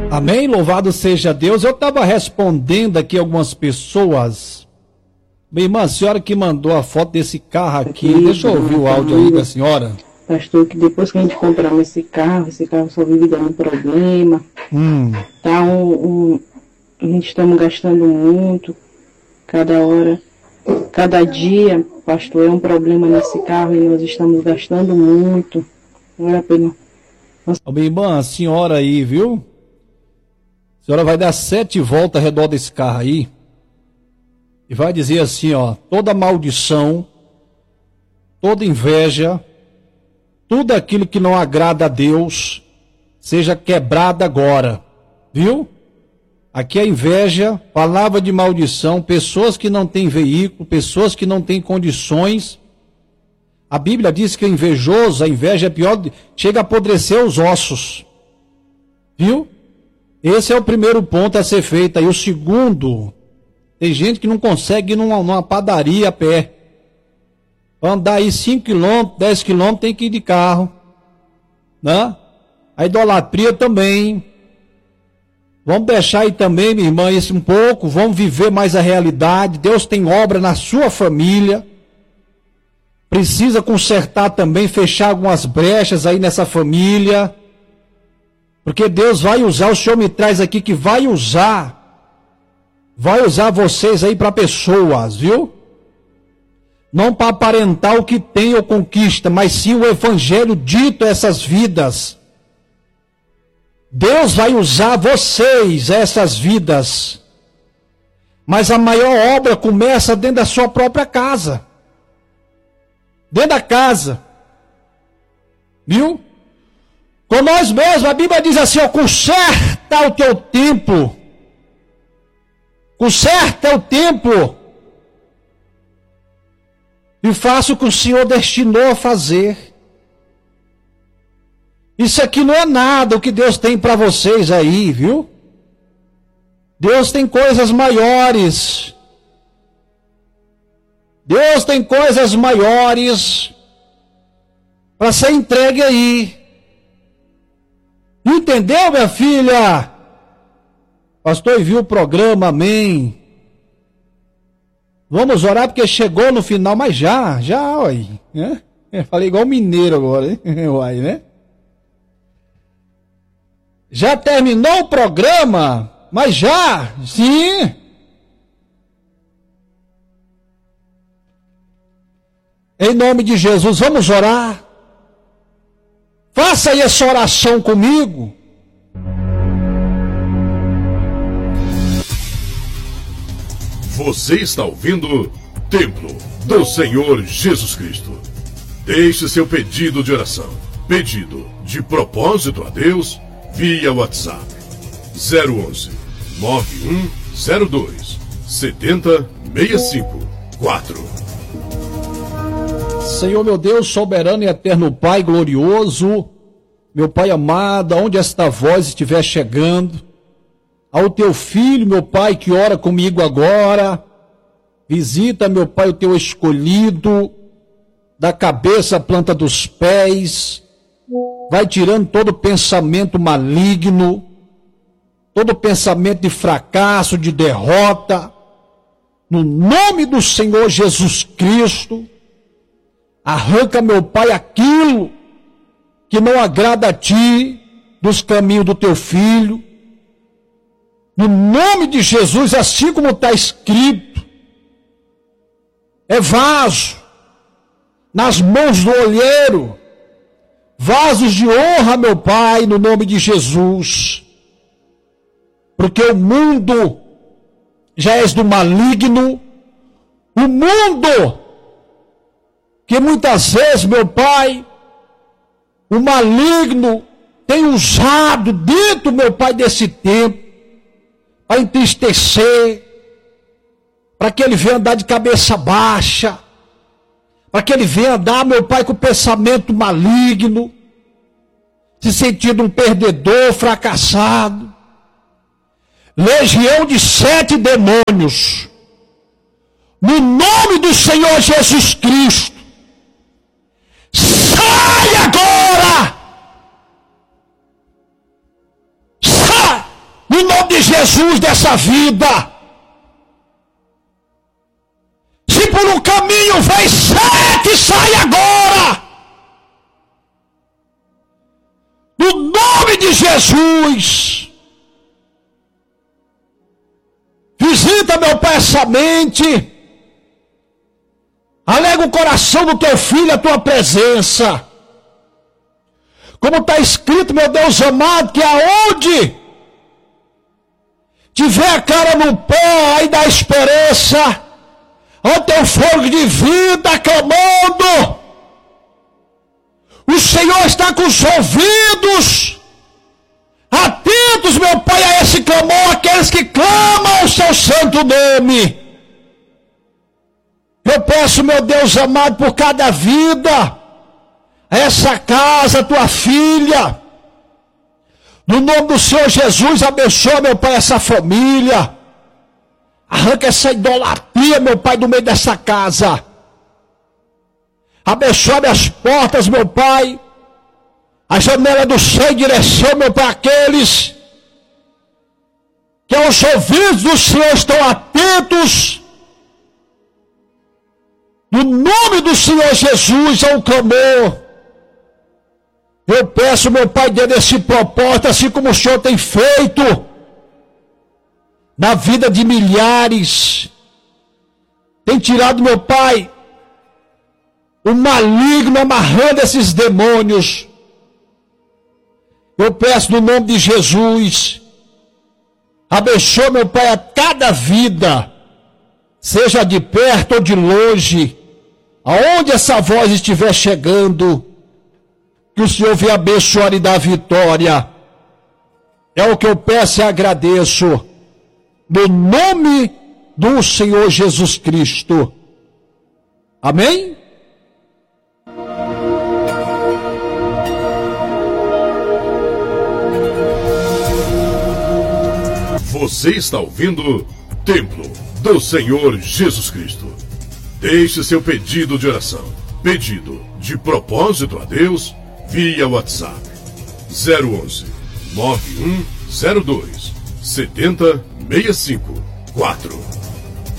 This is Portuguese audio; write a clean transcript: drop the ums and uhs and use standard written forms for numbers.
Amém? Louvado seja Deus. Eu estava respondendo aqui algumas pessoas. Minha irmã, a senhora que mandou a foto desse carro aqui, deixa eu ouvir o áudio aí da senhora. Pastor, que depois que a gente compramos esse carro só vive dando problema. Tá a gente estamos gastando muito, cada hora, cada dia, pastor, é um problema nesse carro e nós estamos gastando muito. Não é pena. Minha irmã, a senhora aí, viu? A senhora vai dar 7 voltas ao redor desse carro aí e vai dizer assim, ó, toda maldição, toda inveja, tudo aquilo que não agrada a Deus, seja quebrado agora, viu? Aqui é inveja, palavra de maldição, pessoas que não têm veículo, pessoas que não têm condições. A Bíblia diz que é invejoso, a inveja é pior, chega a apodrecer os ossos, viu? Esse é o primeiro ponto a ser feito. E o segundo, tem gente que não consegue ir numa padaria a pé. Para andar aí 5 km, 10 km tem que ir de carro, né? A idolatria também. Vamos deixar aí também, minha irmã, isso um pouco, vamos viver mais a realidade. Deus tem obra na sua família. Precisa consertar também, fechar algumas brechas aí nessa família. Porque Deus vai usar, o Senhor me traz aqui que vai usar vocês aí para pessoas, viu? Não para aparentar o que tem ou conquista, mas sim o evangelho dito a essas vidas. Deus vai usar vocês, essas vidas. Mas a maior obra começa dentro da sua própria casa. Dentro da casa. Viu? Com nós mesmos, a Bíblia diz assim, ó, conserta o teu templo. Conserta o templo. E faça o que o Senhor destinou a fazer. Isso aqui não é nada o que Deus tem para vocês aí, viu? Deus tem coisas maiores. Deus tem coisas maiores para ser entregue aí. Entendeu, minha filha? Pastor, viu o programa, amém. Vamos orar porque chegou no final, mas já, uai, né? Eu falei igual mineiro agora, hein? Uai, né? Já terminou o programa, mas já, sim. Em nome de Jesus, vamos orar. Faça aí essa oração comigo. Você está ouvindo Templo do Senhor Jesus Cristo. Deixe seu pedido de oração, pedido de propósito a Deus, via WhatsApp 011 9102 7065 4. Senhor meu Deus, soberano e eterno Pai glorioso, meu Pai amado, aonde esta voz estiver chegando, ao teu filho, meu Pai, que ora comigo agora, visita, meu Pai, o teu escolhido, da cabeça à planta dos pés, vai tirando todo pensamento maligno, todo pensamento de fracasso, de derrota, no nome do Senhor Jesus Cristo. Arranca, meu Pai, aquilo que não agrada a ti dos caminhos do teu filho. No nome de Jesus, assim como está escrito, é vaso nas mãos do olheiro, vasos de honra, meu Pai, no nome de Jesus. Porque o mundo já és do maligno, o mundo que muitas vezes, meu Pai, o maligno tem usado dentro, meu Pai, desse tempo, para entristecer, para que ele venha andar de cabeça baixa, para que ele venha andar, meu Pai, com pensamento maligno, se sentindo um perdedor, fracassado. Legião de 7 demônios, no nome do Senhor Jesus Cristo, sai agora! Sai! de Jesus dessa vida. Se por um caminho vem 7, sai agora. No nome de Jesus. Visita, meu Pai, essa mente. Alega o coração do teu filho a tua presença. Como está escrito, meu Deus amado, que aonde tiver a cara no pó, aí dá esperança. Ó teu fogo de vida clamando. O Senhor está com os ouvidos atentos, meu Pai, a esse clamor, aqueles que clamam o seu santo nome. Eu peço, meu Deus amado, por cada vida, essa casa, tua filha, no nome do Senhor Jesus, abençoa, meu Pai, essa família. Arranca essa idolatria, meu Pai, do meio dessa casa. Abençoe as portas, meu Pai. A janela do céu em direção, meu Pai, àqueles que aos ouvidos do Senhor estão atentos. No nome do Senhor Jesus, ao clamor. Eu peço, meu Pai, dentro desse propósito, assim como o Senhor tem feito na vida de milhares, tem tirado, meu Pai, o maligno amarrando esses demônios. Eu peço no nome de Jesus, abençoe, meu Pai, a cada vida, seja de perto ou de longe, aonde essa voz estiver chegando, que o Senhor venha abençoar e dar vitória. É o que eu peço e agradeço, no nome do Senhor Jesus Cristo. Amém? Você está ouvindo Templo do Senhor Jesus Cristo. Deixe seu pedido de oração, pedido de propósito a Deus, via WhatsApp 011 9102 7065 4.